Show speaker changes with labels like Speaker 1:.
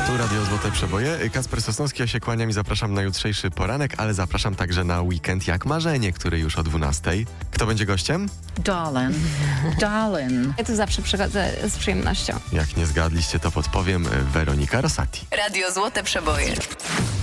Speaker 1: Tu Radio Złote Przeboje. Kacper Sosnowski, ja się kłaniam i zapraszam na jutrzejszy poranek, ale zapraszam także na weekend jak marzenie, który już o 12:00. Kto będzie gościem?
Speaker 2: Darling.
Speaker 3: Ja tu zawsze przychodzę z przyjemnością.
Speaker 1: Jak nie zgadliście, to podpowiem. Weronika Rosati.
Speaker 4: Radio Złote Przeboje.